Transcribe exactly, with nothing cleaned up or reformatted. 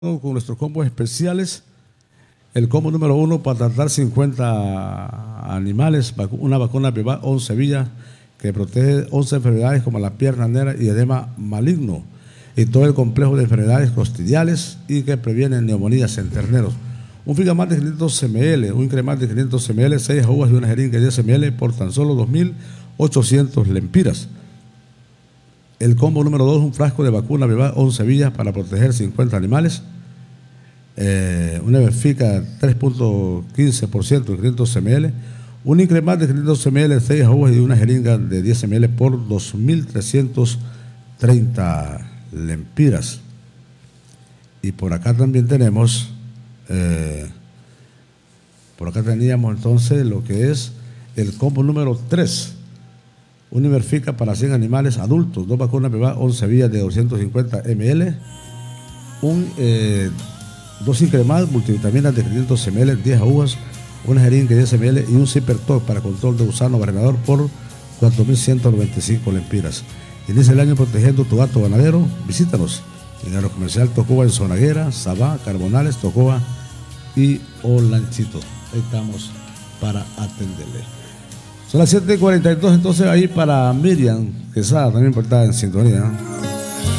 con nuestros combos especiales. El combo número uno para tratar cincuenta animales, una vacuna Vivac once Villas que protege once enfermedades como la pierna negra y edema maligno y todo el complejo de enfermedades costillales y que previenen neumonías en terneros. Un Figamat de quinientos mililitros, un Incremat de quinientos mililitros, seis agujas y una jeringa de diez mililitros por tan solo dos mil ochocientos lempiras. El combo número dos, un frasco de vacuna Vivac once Villas para proteger cincuenta animales. Eh, una Benfica tres punto quince por ciento de quinientos mililitros. Un Incremat de quinientos mililitros, seis agujas y una jeringa de diez mililitros por dos mil trescientos treinta lempiras. Y por acá también tenemos, eh, por acá teníamos entonces lo que es el combo número tres. Un Iberfica para cien animales adultos, dos vacunas Vivac once Villas de doscientos cincuenta mililitros, un, eh, dos Incremat multivitaminas de quinientos mililitros, diez agujas, una jeringa de diez mililitros y un Cipertox para control de gusano barrenador por cuatro mil ciento noventa y cinco lempiras. Inicia el año protegiendo tu gato ganadero. Visítanos en el comercial Tocoba en Zonaguera, Sabá, Carbonales, Tocoba y Olanchito. Ahí estamos para atenderle. Son las siete y cuarenta y dos, entonces ahí para Miriam Quesada, también por estar en sintonía.